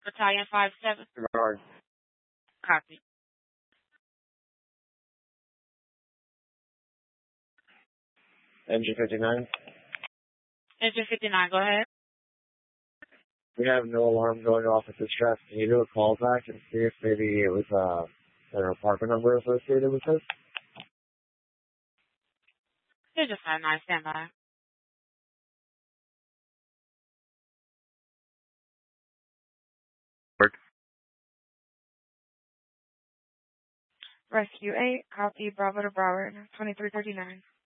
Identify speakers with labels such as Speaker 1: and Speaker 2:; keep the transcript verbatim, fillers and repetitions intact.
Speaker 1: Battalion five seven.
Speaker 2: Regard.
Speaker 1: Copy.
Speaker 2: Engine fifty-nine.
Speaker 1: Engine fifty-nine, go ahead.
Speaker 2: We have no alarm going off at this track. Can you do a call back and see if maybe it was uh, an apartment number associated with this?
Speaker 1: You're just had a nice standby.
Speaker 2: Work.
Speaker 1: Rescue eight, copy, Bravo to Broward, twenty-three thirty-nine.